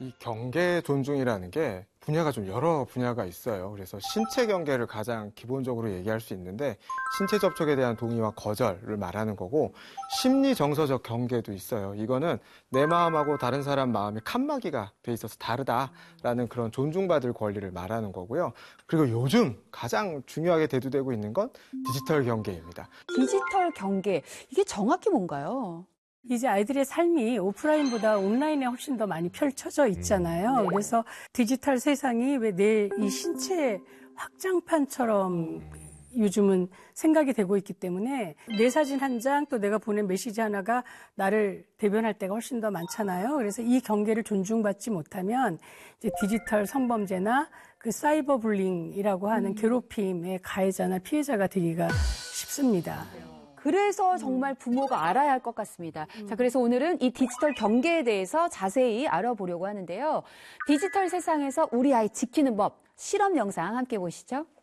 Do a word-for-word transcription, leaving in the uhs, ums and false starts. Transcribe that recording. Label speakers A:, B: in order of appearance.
A: 이 경계 존중이라는 게 분야가 좀 여러 분야가 있어요. 그래서 신체 경계를 가장 기본적으로 얘기할 수 있는데 신체 접촉에 대한 동의와 거절을 말하는 거고 심리 정서적 경계도 있어요. 이거는 내 마음하고 다른 사람 마음이 칸막이가 돼 있어서 다르다라는 그런 존중받을 권리를 말하는 거고요. 그리고 요즘 가장 중요하게 대두되고 있는 건 디지털 경계입니다.
B: 디지털 경계, 이게 정확히 뭔가요?
C: 이제 아이들의 삶이 오프라인보다 온라인에 훨씬 더 많이 펼쳐져 있잖아요. 그래서 디지털 세상이 왜 내 이 신체 확장판처럼 요즘은 생각이 되고 있기 때문에 내 사진 한 장 또 내가 보낸 메시지 하나가 나를 대변할 때가 훨씬 더 많잖아요. 그래서 이 경계를 존중받지 못하면 이제 디지털 성범죄나 그 사이버 불링이라고 하는 괴롭힘의 가해자나 피해자가 되기가 쉽습니다.
B: 그래서 정말 부모가 알아야 할 것 같습니다. 음. 자, 그래서 오늘은 이 디지털 경계에 대해서 자세히 알아보려고 하는데요. 디지털 세상에서 우리 아이 지키는 법, 실험 영상 함께 보시죠.